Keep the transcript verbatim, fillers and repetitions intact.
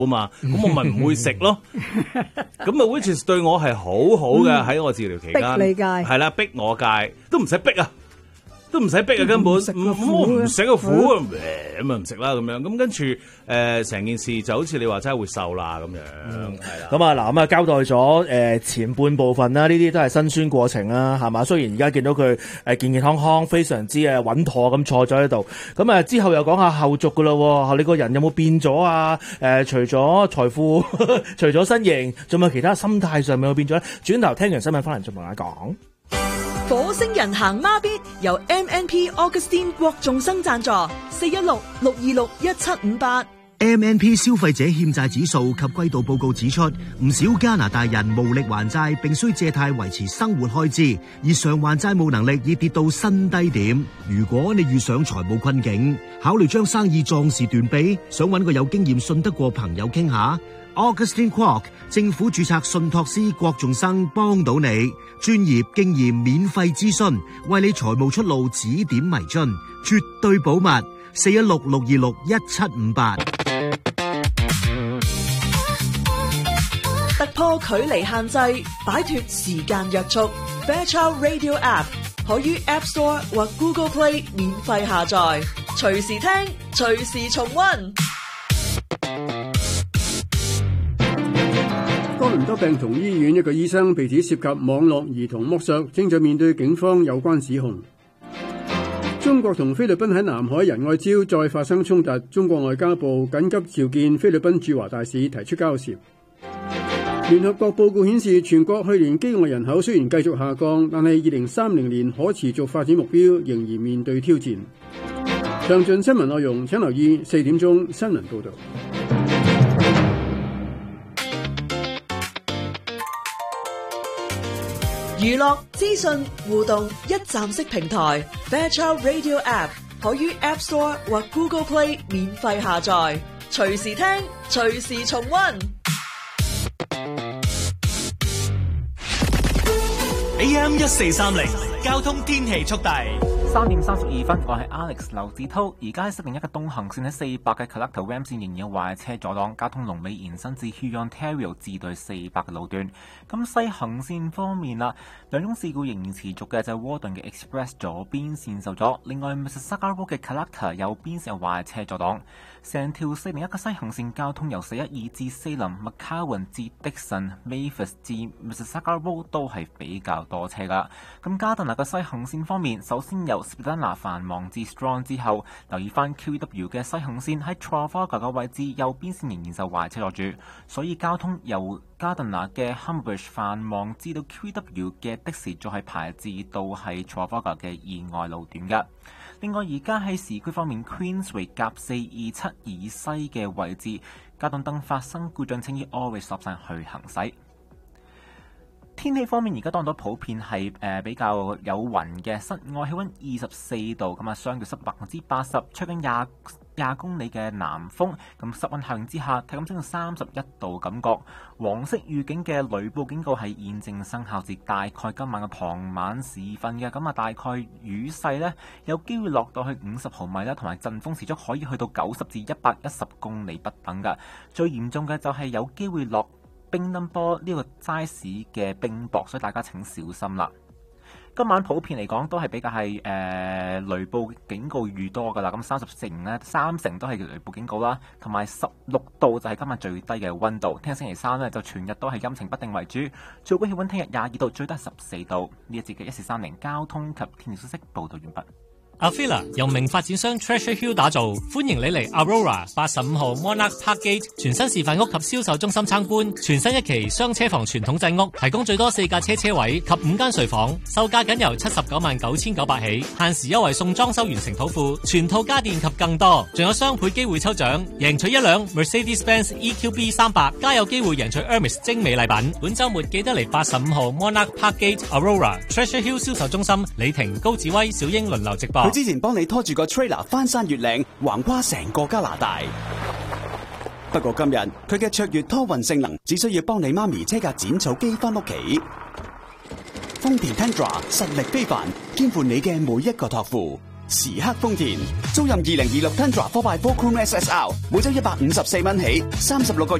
啊嘛，咁我咪唔會食咯。咁啊，which is 對我係好好嘅喺、嗯、我治療期間， 逼你戒係啦，逼我戒都唔使逼啊。都唔使逼啊，根本我唔食個苦，咁啊唔食啦咁樣，咁跟住誒成件事就好似你話真係會瘦啦咁樣，係啦。 咁啊嗱，咁啊交代咗誒前半部分啦，呢啲都係辛酸過程啦，係嘛？雖然而家見到佢誒健健康康，非常之誒穩妥咁坐咗喺度，咁啊之後又講下後續噶啦，你個人有冇變咗啊？誒，除咗財富，除咗身形，仲有其他心態上面有變咗咧？轉頭聽完新聞翻嚟再同大家講。 火星人行孖咇由 M N P Augustine 郭仲生贊助，四一六六二六一七五八。 M N P 消費者欠債指數及季度報告指出，唔少加拿大人無力還債，並需借貸維持生活開支，而償還債務能力已跌到新低點。如果你遇上財務困境，考慮將生意壯士斷臂，想揾個有經驗信得過朋友傾下。Augustine Kwok 政府註冊信託師郭仲生幫到你，專業經驗免費諮詢，為你財務出路指點迷津，絕對保密。四一六六二六一七五八。 突破距離限制，擺脫時間約束。Fairchild Radio App 可於 App Store 或 Google Play 免費下載，隨時聽，隨時重溫。 多倫多病童醫院一個醫生被指涉及網絡兒童剝削，正在面對警方有關指控。中國同菲律賓喺南海仁愛礁再發生衝突，中國外交部緊急召見菲律賓駐華大使提出交涉。聯合國報告顯示，全國去年飢餓人口雖然繼續下降，但係二零三零年可持續發展目標仍然面對挑戰。詳盡新聞內容請留意四點鐘新聞報道。 娛樂資訊互動一站式平台 Fairchild Radio App 可於 App Store 或 Google Play 免費下載，隨時聽，隨時重溫。 A M 一四三零交通天氣速遞。 三點三十二分，我係 Alex 劉志濤。而家喺西另一個東行線喺四百嘅 Collector Ram 線仍然有壞車阻擋，交通龍尾延伸至 Huron Ontario 至對四百嘅路段。咁西行線方面啦，兩宗事故仍然持續嘅就係 Warden 嘅 Express 左邊線受阻，另外 Mississauga Road 嘅 Collector 右邊線有壞車阻擋。成條四零一嘅西行線交通由四一二至四林 McCowan 至 Dixon、Mavis 至 Mississauga Road 都係比較多車噶。咁加頓納嘅西行線方面，首先由 Spadina 繁忙至 Strong 之後，留意翻 Q W 嘅西行線喺 Trafalgar 嘅位置右邊線仍然受壞車阻住，所以交通由加頓納嘅 Humberbridge 繁忙至到 Q W 嘅的士再係排至到係 Trafalgar 嘅意外路段噶。另外，而家喺市區方面 ，Queensway 夾四二七以西嘅位置，交通燈發生故障，請以 Always Stop sign去行駛。天氣方面，而家當到普遍係誒、呃、比較有雲嘅，室外氣溫二十四度，咁啊相對濕度百分之八十，吹緊廿廿公里嘅南風，咁室溫效應之下，體感升到三十一度感覺。黃色預警嘅雷暴警告係現正生效至大概今晚嘅傍晚時分嘅，咁啊大概雨勢呢有機會落到去五十毫米啦，同埋陣風時速可以去到九十至一百一十公里不等㗎。最嚴重嘅就係有機會落乒乓波呢個齋市嘅冰雹，所以大家請小心啦。今晚普遍嚟講都係比較係誒、呃、雷暴警告愈多噶啦，咁三十成咧三成都係雷暴警告啦，同埋十六度就係今日最低嘅溫度。聽日星期三呢，就全日都係陰晴不定為主，最高氣溫聽日廿二度，最低十四度。呢一節嘅一四三零交通及天氣消息報道完畢。 Avila 由名發展商 Treasure Hill 打造，歡迎你嚟 Aurora 八十五號 Monarch Park Gate 全新示範屋及銷售中心參觀。全新一期雙車房傳統製屋，提供最多四架車車位及五間睡房，售價僅由七十九萬九千九百起，限時優惠送裝修完成土庫、全套家電及更多，仲有雙倍機會抽獎，贏取一輛 Mercedes-Benz E Q B 三百，加有機會贏取 Hermes 精美禮品。本週末記得嚟八十五號 Monarch Park Gate Aurora Treasure Hill 銷售中心，李婷、高志威、小英輪流直播。 之前幫你拖住個 trailer 翻山越嶺，橫跨成個加拿大。不過今日佢嘅卓越拖運性能，只需要幫你媽咪車架剪草機翻屋企。豐田 Tundra 實力非凡，肩負你嘅每一個託付。 時刻豐田。租賃二零二六 Tundra 科派 Four Crew S S R， 每周一百五十四蚊起，三十六個